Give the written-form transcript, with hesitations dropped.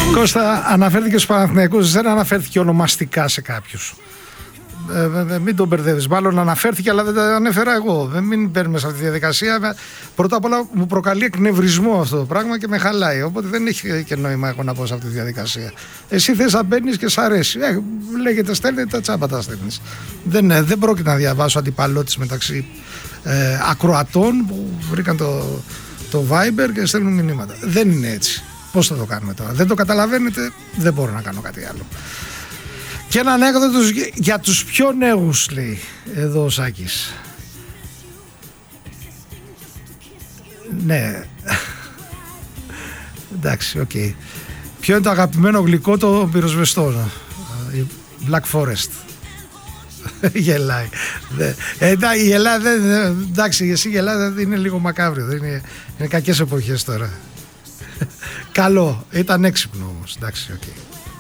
Κώστα, αναφέρθηκε στους Παναθηναϊκούς, δεν αναφέρθηκε ονομαστικά σε κάποιους. Μην τον μπερδεύεις. Μάλλον αναφέρθηκε, αλλά δεν τα ανέφερα εγώ. Μην παίρνουμε σε αυτή τη διαδικασία. Πρώτα απ' όλα μου προκαλεί εκνευρισμό αυτό το πράγμα και με χαλάει. Οπότε δεν έχει και νόημα εγώ να πω σε αυτή τη διαδικασία. Εσύ θες να μπαίνεις και σ' αρέσει. Λέγεται στέλνετε, τα τσάμπα τα στέλνεις. Δεν πρόκειται να διαβάσω αντιπαλώτης μεταξύ ακροατών που βρήκαν το Viber και στέλνουν μηνύματα. Δεν είναι έτσι. Πώς θα το κάνουμε τώρα? Δεν το καταλαβαίνετε, δεν μπορώ να κάνω κάτι άλλο. Και ένα ανέκδοτο για τους πιο νέους, λέει εδώ ο Σάκης. Ναι. Εντάξει, οκ. Ποιο είναι το αγαπημένο γλυκό των πυροσβεστών? Black Forest. Γελάει. Η Ελλάδα, εντάξει, εσύ η Ελλάδα είναι λίγο μακάβριο. Είναι κακές εποχές τώρα. Καλό, ήταν έξυπνο όμως. Εντάξει, οκ.